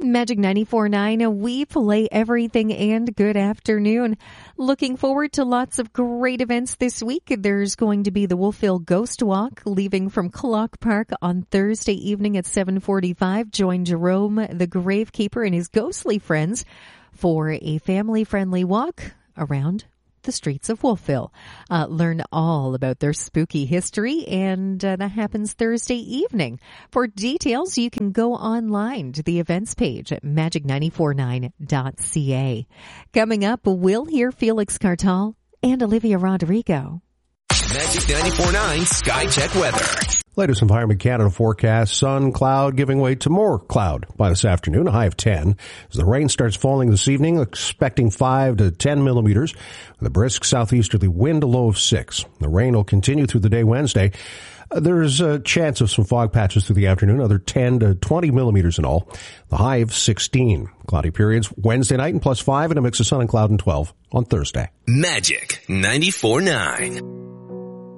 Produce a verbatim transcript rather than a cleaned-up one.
Magic ninety-four point nine, we play everything, and good afternoon. Looking forward to lots of great events this week. There's going to be the Wolfville Ghost Walk leaving from Clock Park on Thursday evening at seven forty-five. Join Jerome the Gravekeeper and his ghostly friends for a family-friendly walk around the streets of Wolfville. Uh, learn all about their spooky history, and uh, that happens Thursday evening. For details, you can go online to the events page at magic nine four nine dot c a. Coming up, we'll hear Felix Cartal and Olivia Rodrigo. Magic ninety-four point nine Sky Check Weather. Latest Environment Canada forecast, sun, cloud, giving way to more cloud by this afternoon, a high of ten. As the rain starts falling this evening, expecting five to ten millimeters, with a brisk southeasterly wind, a low of six. The rain will continue through the day Wednesday. Uh, there's a chance of some fog patches through the afternoon, another ten to twenty millimeters in all. The high of sixteen. Cloudy periods Wednesday night and plus five, and a mix of sun and cloud and twelve on Thursday. Magic ninety-four point nine.